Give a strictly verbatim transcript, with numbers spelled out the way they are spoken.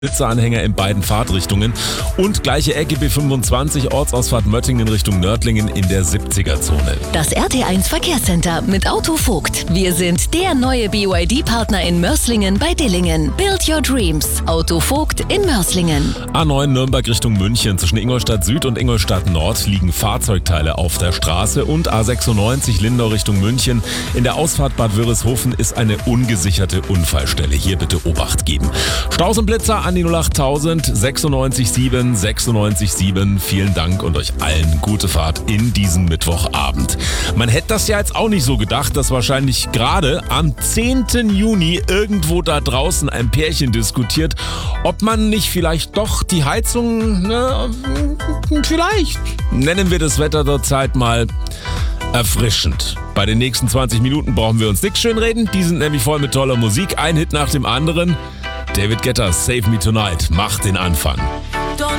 Blitzeranhänger in beiden Fahrtrichtungen und gleiche Ecke B fünfundzwanzig, Ortsausfahrt Möttingen Richtung Nördlingen in der siebziger-Zone. Das R T eins Verkehrscenter mit Autovogt. Wir sind der neue B Y D-Partner in Mörs-Lingen bei Dillingen. Build your dreams. Autovogt in Mörs-Lingen. A neun Nürnberg Richtung München. Zwischen Ingolstadt Süd und Ingolstadt Nord liegen Fahrzeugteile auf der Straße und A sechsundneunzig Lindau Richtung München. In der Ausfahrt Bad Wörishofen ist eine ungesicherte Unfallstelle. Hier bitte Obacht geben. Staus und Blitzer an die null acht tausend sechsundneunzig sieben sechsundneunzig sieben. Vielen Dank und euch allen gute Fahrt in diesen Mittwochabend. Man hätte das ja jetzt auch nicht so gedacht, dass wahrscheinlich gerade am zehnten Juni irgendwo da draußen ein Pärchen diskutiert, ob man nicht vielleicht doch die Heizung, ne, vielleicht, nennen wir das Wetter zurzeit mal erfrischend. Bei den nächsten zwanzig Minuten brauchen wir uns nichts schönreden. Die sind nämlich voll mit toller Musik. Ein Hit nach dem anderen. David Guetta, Save Me Tonight, macht den Anfang.